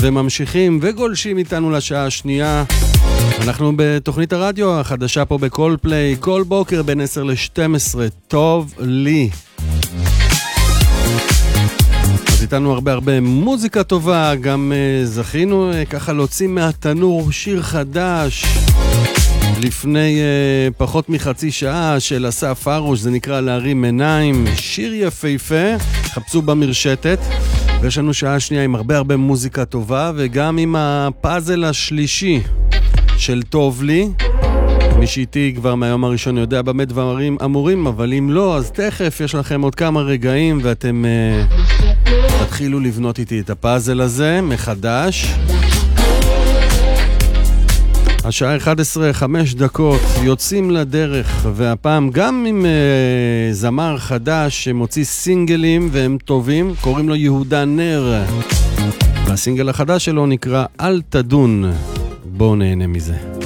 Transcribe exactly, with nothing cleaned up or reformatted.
וממשיכים וגולשים איתנו לשעה השנייה. אנחנו בתוכנית הרדיו החדשה פה בכל פליי, כל בוקר בין עשר ל-שתים עשרה, טוב לי. אז איתנו הרבה הרבה מוזיקה טובה, גם uh, זכינו uh, ככה להוציא מהתנור שיר חדש לפני uh, פחות מחצי שעה של אסף הרוש, זה נקרא להרים עיניים, שיר יפהפה, חפשו במרשתת. ויש לנו שעה שנייה עם הרבה הרבה מוזיקה טובה, וגם עם הפאזל השלישי של טוב לי. מי שאיתי כבר מהיום הראשון יודע במה דברים אמורים, אבל אם לא, אז תכף יש לכם עוד כמה רגעים ואתם uh, תתחילו לבנות איתי את הפאזל הזה מחדש. השעה אחת עשרה חמש דקות, יוצאים לדרך, והפעם גם עם uh, זמר חדש שמוציא סינגלים והם טובים, קוראים לו יהודה נר. והסינגל החדש שלו נקרא אל תדון. בואו נהנה מזה.